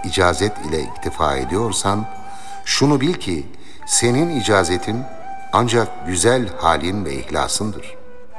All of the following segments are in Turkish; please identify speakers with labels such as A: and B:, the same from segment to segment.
A: icazet ile iktifa ediyorsan, şunu bil ki senin icazetin ancak güzel halin ve ihlasındır.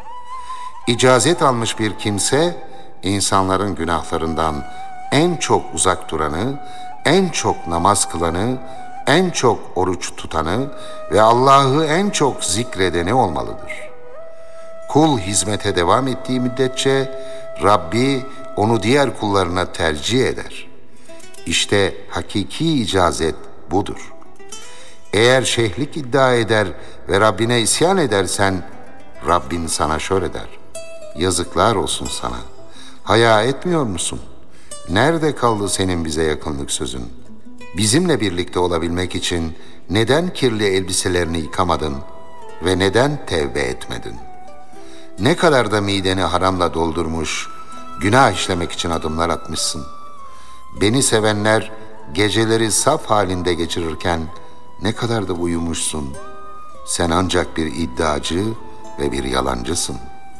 A: İcazet almış bir kimse, insanların günahlarından en çok uzak duranı, en çok namaz kılanı, en çok oruç tutanı ve Allah'ı en çok zikredeni olmalıdır. Kul hizmete devam ettiği müddetçe Rabbi onu diğer kullarına tercih eder. İşte hakiki icazet budur. Eğer şeyhlik iddia eder ve Rabbine isyan edersen, Rabbin sana şöyle der: yazıklar olsun sana. Haya etmiyor musun? Nerede kaldı senin bize yakınlık sözün? Bizimle birlikte olabilmek için neden kirli elbiselerini yıkamadın ve neden tevbe etmedin? Ne kadar da mideni haramla doldurmuş, günah işlemek için adımlar atmışsın. Beni sevenler geceleri saf halinde geçirirken ne kadar da uyumuşsun. Sen ancak bir iddiacı ve bir yalancısın.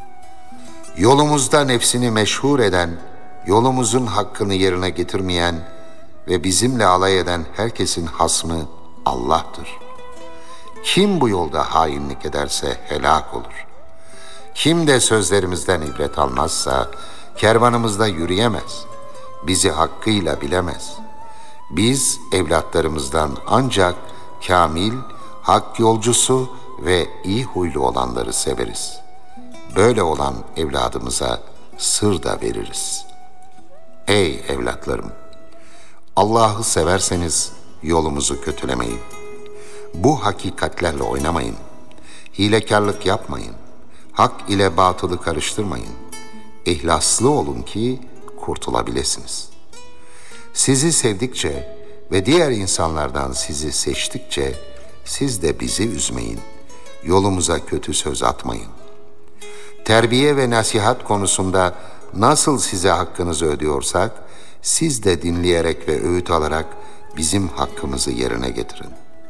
A: Yolumuzda nefsini meşhur eden, yolumuzun hakkını yerine getirmeyen ve bizimle alay eden herkesin hasmı Allah'tır. Kim bu yolda hainlik ederse helak olur. Kim de sözlerimizden ibret almazsa kervanımızda yürüyemez. Bizi hakkıyla bilemez. Biz evlatlarımızdan ancak kamil, hak yolcusu ve iyi huylu olanları severiz. Böyle olan evladımıza sır da veririz. Ey evlatlarım! Allah'ı severseniz yolumuzu kötülemeyin. Bu hakikatlerle oynamayın. Hilekarlık yapmayın. Hak ile batılı karıştırmayın. İhlaslı olun ki kurtulabilirsiniz. Sizi sevdikçe ve diğer insanlardan sizi seçtikçe siz de bizi üzmeyin. Yolumuza kötü söz atmayın. Terbiye ve nasihat konusunda nasıl size hakkınızı ödüyorsak, siz de dinleyerek ve öğüt alarak bizim hakkımızı yerine getirin.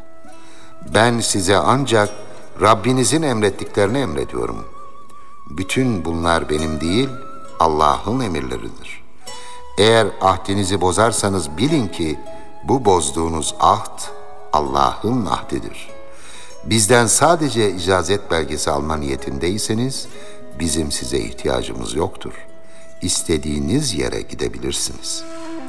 A: Ben size ancak Rabbinizin emrettiklerini emrediyorum. Bütün bunlar benim değil, Allah'ın emirleridir. Eğer ahdinizi bozarsanız bilin ki bu bozduğunuz ahd Allah'ın ahdidir. Bizden sadece icazet belgesi alma niyetindeyseniz bizim size ihtiyacımız yoktur. İstediğiniz yere gidebilirsiniz.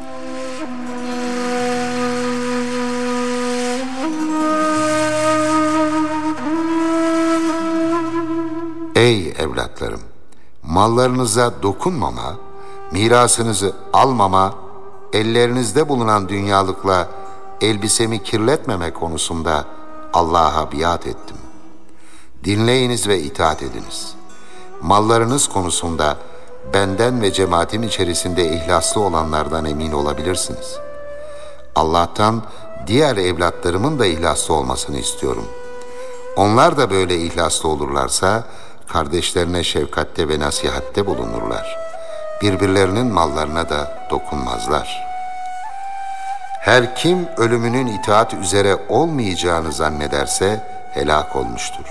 A: Ey evlatlarım! Mallarınıza dokunmama, mirasınızı almama, ellerinizde bulunan dünyalıkla elbisemi kirletmeme konusunda Allah'a biat ettim. Dinleyiniz ve itaat ediniz. Mallarınız konusunda benden ve cemaatim içerisinde ihlaslı olanlardan emin olabilirsiniz. Allah'tan diğer evlatlarımın da ihlaslı olmasını istiyorum. Onlar da böyle ihlaslı olurlarsa kardeşlerine şefkatte ve nasihatte bulunurlar. Birbirlerinin mallarına da dokunmazlar. Her kim ölümünün itaat üzere olmayacağını zannederse helak olmuştur.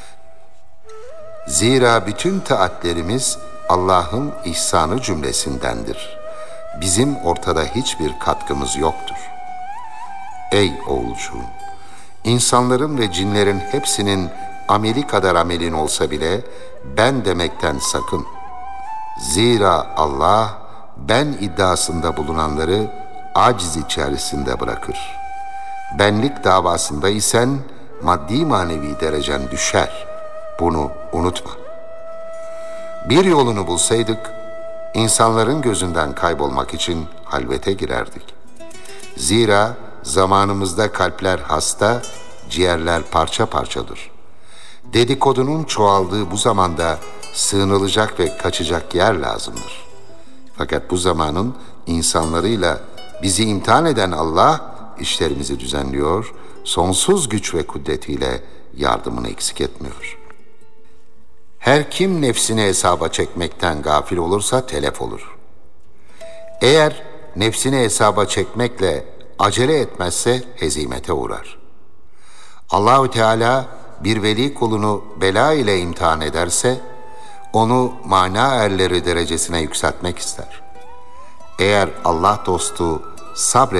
A: Zira bütün taatlerimiz Allah'ın ihsanı cümlesindendir. Bizim ortada hiçbir katkımız yoktur. Ey oğulcuğum! İnsanların ve cinlerin hepsinin ameli kadar amelin olsa bile ben demekten sakın. Zira Allah ben iddiasında bulunanları aciz içerisinde bırakır. Benlik davasında isen maddi manevi derecen düşer. Bunu unutma. Bir yolunu bulsaydık, insanların gözünden kaybolmak için halvete girerdik. Zira zamanımızda kalpler hasta, ciğerler parça parçadır. Dedikodunun çoğaldığı bu zamanda sığınılacak ve kaçacak yer lazımdır. Fakat bu zamanın insanlarıyla bizi imtihan eden Allah işlerimizi düzenliyor, sonsuz güç ve kudretiyle yardımını eksik etmiyor. Her kim nefsini hesaba çekmekten gafil olursa telef olur. Eğer nefsini hesaba çekmekle acele etmezse hezimete uğrar. Allahü Teala bir veli kulunu bela ile imtihan ederse onu mana erleri derecesine yükseltmek ister. Eğer Allah dostu sabret